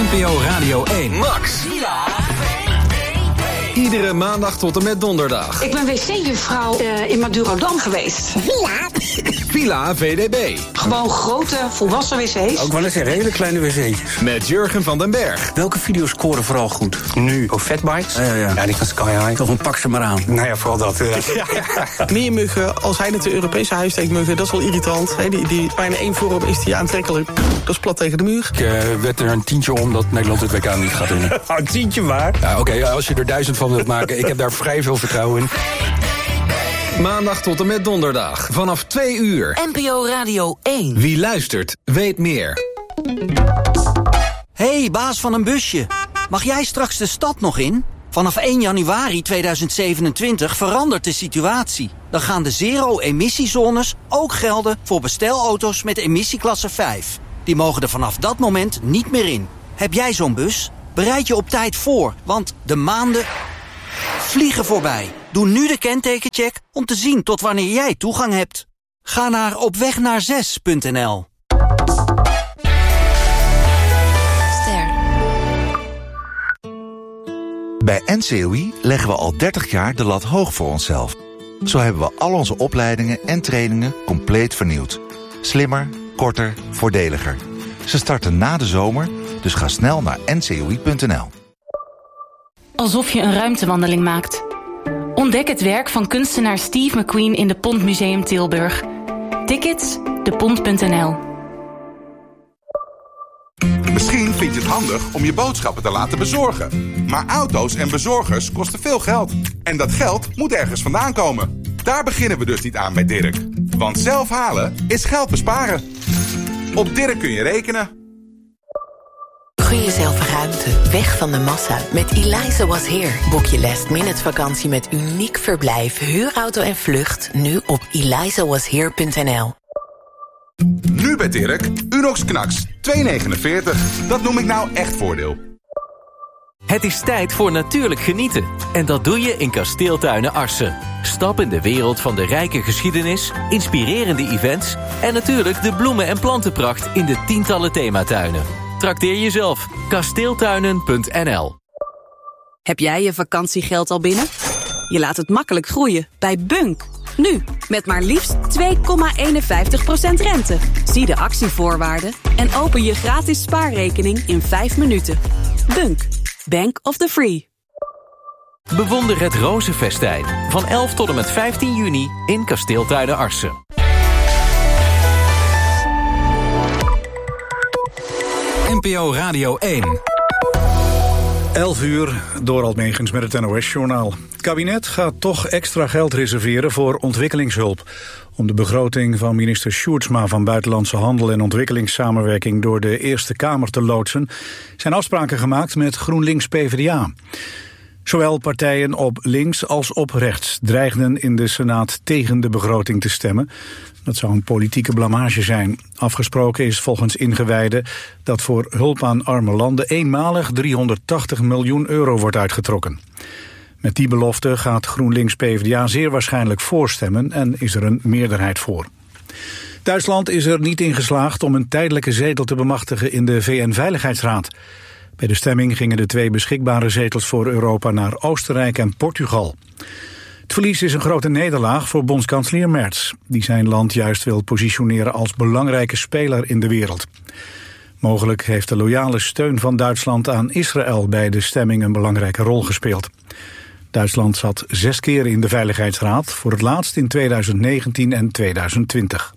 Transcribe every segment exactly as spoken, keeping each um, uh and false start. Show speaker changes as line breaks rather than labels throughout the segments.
N P O Radio één. Max. Iedere maandag tot en met donderdag.
Ik ben wc-juffrouw uh, in Madurodam geweest.
Villa.
Villa V D B.
Gewoon grote, volwassen wc's.
Ook wel eens een hele kleine wc's.
Met Jurgen van den Berg.
Welke video's scoren vooral goed? Nu. Oh, fatbikes?
Ja, ja, ja.
Ja, die van Sky High.
Of een pak ze maar aan.
Nou ja, vooral dat. Uh.
Ja. Meer muggen, als hij het de Europese huissteekmuggen, dat is wel irritant. He, die, die bijna één voorop is die aantrekkelijk. Dat is plat tegen de muur.
Ik uh, werd er een tientje om dat Nederland het W K niet gaat winnen.
Een tientje waar?
Ja, Oké, okay, als je er duizend van wilt maken, ik heb daar vrij veel vertrouwen in.
Maandag tot en met donderdag, vanaf twee uur.
N P O Radio één.
Wie luistert, weet meer.
Hey, baas van een busje. Mag jij straks de stad nog in? Vanaf één januari tweeduizend zevenentwintig verandert de situatie. Dan gaan de zero-emissiezones ook gelden voor bestelauto's met emissieklasse vijf. Die mogen er vanaf dat moment niet meer in. Heb jij zo'n bus? Bereid je op tijd voor, want de maanden vliegen voorbij. Doe nu de kentekencheck om te zien tot wanneer jij toegang hebt. Ga naar opwegnaar6 punt n l.
Bij N C O I leggen we al dertig jaar de lat hoog voor onszelf. Zo hebben we al onze opleidingen en trainingen compleet vernieuwd. Slimmer, korter, voordeliger. Ze starten na de zomer, dus ga snel naar N C O I punt n l.
Alsof je een ruimtewandeling maakt. Ontdek het werk van kunstenaar Steve McQueen in de Pont Museum Tilburg. Tickets, de pont punt n l.
Misschien vind je het handig om je boodschappen te laten bezorgen. Maar auto's en bezorgers kosten veel geld. En dat geld moet ergens vandaan komen. Daar beginnen we dus niet aan bij Dirk. Want zelf halen is geld besparen. Op Dirk kun je rekenen.
Gun jezelf ruimte, weg van de massa. Met Eliza Was Here boek je last minute vakantie met uniek verblijf, huurauto en vlucht. Nu op eliza was here punt n l.
Nu bij Dirk, Unox Knaks, twee negenenveertig. Dat noem ik nou echt voordeel.
Het is tijd voor natuurlijk genieten. En dat doe je in Kasteeltuinen Arsen. Stap in de wereld van de rijke geschiedenis, inspirerende events en natuurlijk de bloemen- en plantenpracht in de tientallen thematuinen. Trakteer jezelf. kasteeltuinen punt n l.
Heb jij je vakantiegeld al binnen? Je laat het makkelijk groeien bij Bunk. Nu, met maar liefst twee komma eenenvijftig procent rente. Zie de actievoorwaarden en open je gratis spaarrekening in vijf minuten. Bunk, Bank of the Free.
Bewonder het Rozenfestijn van elf tot en met vijftien juni in Kasteeltuinen Arsen.
N P O Radio één.
elf uur, Dorald Megens met het N O S-journaal. Het kabinet gaat toch extra geld reserveren voor ontwikkelingshulp. Om de begroting van minister Sjoerdsma van Buitenlandse Handel en Ontwikkelingssamenwerking door de Eerste Kamer te loodsen, zijn afspraken gemaakt met GroenLinks P v d A. Zowel partijen op links als op rechts dreigden in de Senaat tegen de begroting te stemmen. Dat zou een politieke blamage zijn. Afgesproken is volgens ingewijden dat voor hulp aan arme landen eenmalig driehonderdtachtig miljoen euro wordt uitgetrokken. Met die belofte gaat GroenLinks P v d A zeer waarschijnlijk voorstemmen en is er een meerderheid voor. Duitsland is er niet in geslaagd om een tijdelijke zetel te bemachtigen in de V N-veiligheidsraad. Bij de stemming gingen de twee beschikbare zetels voor Europa naar Oostenrijk en Portugal. Het verlies is een grote nederlaag voor bondskanselier Merz, die zijn land juist wil positioneren als belangrijke speler in de wereld. Mogelijk heeft de loyale steun van Duitsland aan Israël bij de stemming een belangrijke rol gespeeld. Duitsland zat zes keer in de Veiligheidsraad, voor het laatst in tweeduizend negentien en tweeduizend twintig.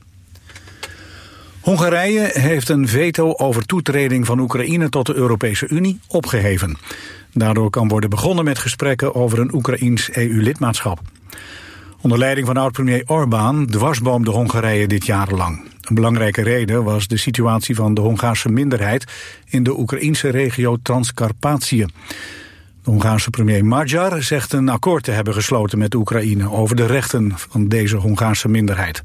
Hongarije heeft een veto over toetreding van Oekraïne tot de Europese Unie opgeheven. Daardoor kan worden begonnen met gesprekken over een Oekraïens E U-lidmaatschap. Onder leiding van oud-premier Orbán dwarsboomde Hongarije dit jarenlang. Een belangrijke reden was de situatie van de Hongaarse minderheid in de Oekraïense regio Transcarpatië. De Hongaarse premier Magyar zegt een akkoord te hebben gesloten met Oekraïne over de rechten van deze Hongaarse minderheid.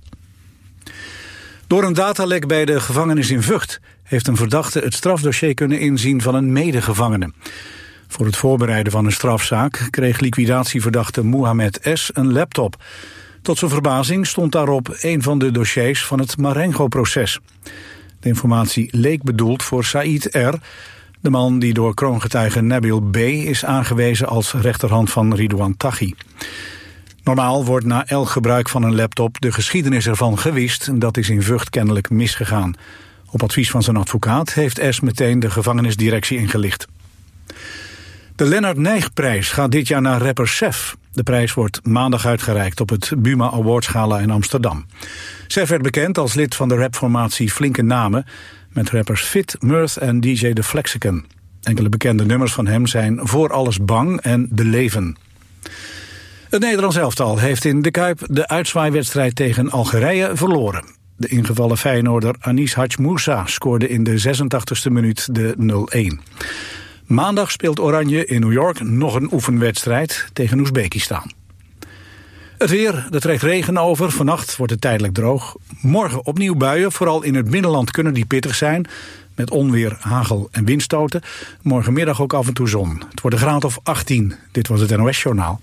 Door een datalek bij de gevangenis in Vught heeft een verdachte het strafdossier kunnen inzien van een medegevangene. Voor het voorbereiden van een strafzaak kreeg liquidatieverdachte Mohamed S. een laptop. Tot zijn verbazing stond daarop een van de dossiers van het Marengo-proces. De informatie leek bedoeld voor Said R., De man die door kroongetuige Nabil B. is aangewezen als rechterhand van Ridouan Taghi. Normaal wordt na elk gebruik van een laptop de geschiedenis ervan gewist. Dat is in Vught kennelijk misgegaan. Op advies van zijn advocaat heeft S meteen de gevangenisdirectie ingelicht. De Lennart Nijgprijs gaat dit jaar naar rapper Sef. De prijs wordt maandag uitgereikt op het Buma Awards Gala in Amsterdam. Sef werd bekend als lid van de rapformatie Flinke Namen, met rappers Fit, Murth en D J The Flexicon. Enkele bekende nummers van hem zijn Voor Alles Bang en De Leven. Het Nederlands elftal heeft in De Kuip de uitzwaaiwedstrijd tegen Algerije verloren. De ingevallen Feyenoorder Anis Hadj Moussa scoorde in de zesentachtigste minuut de nul-een. Maandag speelt Oranje in New York nog een oefenwedstrijd tegen Oezbekistan. Het weer, er trekt regen over. Vannacht wordt het tijdelijk droog. Morgen opnieuw buien, vooral in het binnenland kunnen die pittig zijn. Met onweer, hagel en windstoten. Morgenmiddag ook af en toe zon. Het wordt een graad of achttien. Dit was het N O S Journaal.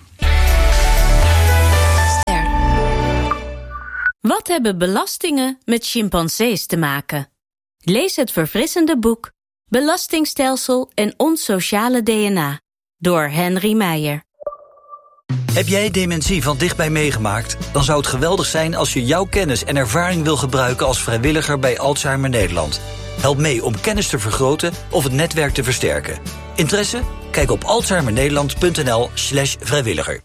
Wat hebben belastingen met chimpansees te maken? Lees het verfrissende boek Belastingstelsel en ons sociale D N A door Henry Meijer.
Heb jij dementie van dichtbij meegemaakt? Dan zou het geweldig zijn als je jouw kennis en ervaring wil gebruiken als vrijwilliger bij Alzheimer Nederland. Help mee om kennis te vergroten of het netwerk te versterken. Interesse? Kijk op alzheimernederland.nl slash vrijwilliger.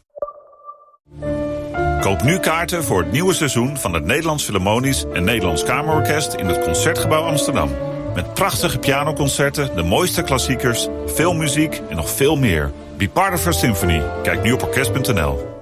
Koop nu kaarten voor het nieuwe seizoen van het Nederlands Philharmonisch en Nederlands Kamerorkest in het Concertgebouw Amsterdam. Met prachtige pianoconcerten, de mooiste klassiekers, veel muziek en nog veel meer. Be part of our symphony. Kijk nu op orkest punt n l.